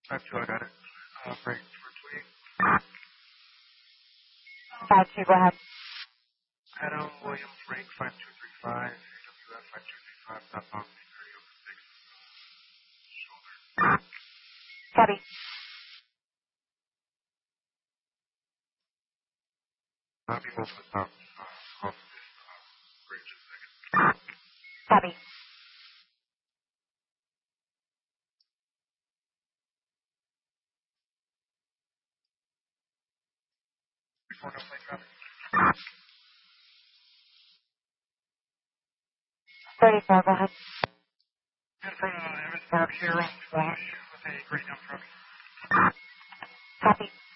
5-2, I got it. Break for tweet. 5-2, go ahead. Adam Williams, rank 5235, AWF 5235, southbound 30 over 6, shoulder. Copy. Be moving the top off this bridge in a second. Copy. Before no plane traffic. 34, go ahead. In front of Evans Park here on Squash with a great dump truck. Copy.